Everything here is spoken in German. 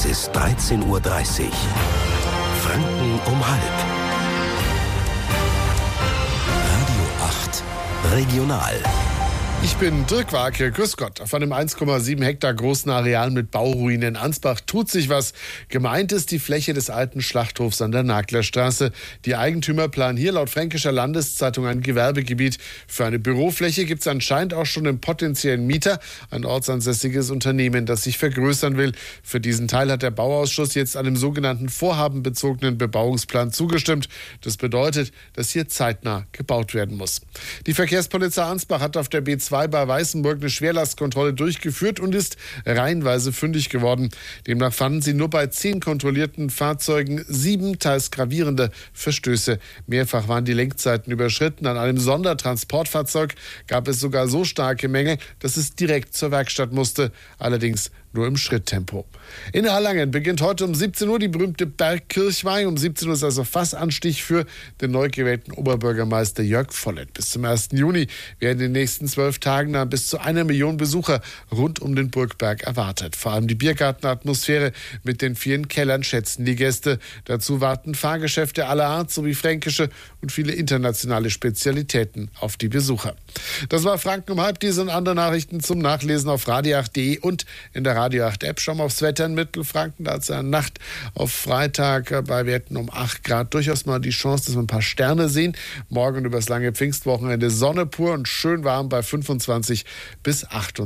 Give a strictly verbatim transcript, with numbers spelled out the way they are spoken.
Es ist dreizehn Uhr dreißig. Franken um halb. Radio acht Regional. Ich bin Dirk Warke, grüß Gott. Auf einem eins Komma sieben Hektar großen Areal mit Bauruinen in Ansbach tut sich was. Gemeint ist die Fläche des alten Schlachthofs an der Naglerstraße. Die Eigentümer planen hier laut Fränkischer Landeszeitung ein Gewerbegebiet. Für eine Bürofläche gibt es anscheinend auch schon einen potenziellen Mieter, ein ortsansässiges Unternehmen, das sich vergrößern will. Für diesen Teil hat der Bauausschuss jetzt einem sogenannten vorhabenbezogenen Bebauungsplan zugestimmt. Das bedeutet, dass hier zeitnah gebaut werden muss. Die Verkehrspolizei Ansbach hat auf der B zwei bei Weißenburg eine Schwerlastkontrolle durchgeführt und ist reihenweise fündig geworden. Demnach fanden sie nur bei zehn kontrollierten Fahrzeugen sieben teils gravierende Verstöße. Mehrfach waren die Lenkzeiten überschritten. An einem Sondertransportfahrzeug gab es sogar so starke Mängel, dass es direkt zur Werkstatt musste. Allerdings nur im Schritttempo. In Erlangen beginnt heute um siebzehn Uhr die berühmte Bergkirchweih. Um siebzehn Uhr ist also Fassanstich für den neu gewählten Oberbürgermeister Jörg Vollert. Bis zum ersten Juni werden in den nächsten zwölf Tagen dann bis zu einer Million Besucher rund um den Burgberg erwartet. Vor allem die Biergartenatmosphäre mit den vielen Kellern schätzen die Gäste. Dazu warten Fahrgeschäfte aller Art sowie fränkische und viele internationale Spezialitäten auf die Besucher. Das war Franken um halb. Diese und andere Nachrichten zum Nachlesen auf radio acht punkt de und in der Radio acht App. Schauen wir aufs Wetter in Mittelfranken. Da hat es eine Nacht auf Freitag bei Werten um acht Grad durchaus mal die Chance, dass wir ein paar Sterne sehen. Morgen über das lange Pfingstwochenende Sonne pur und schön warm bei fünfundzwanzig bis achtundzwanzig.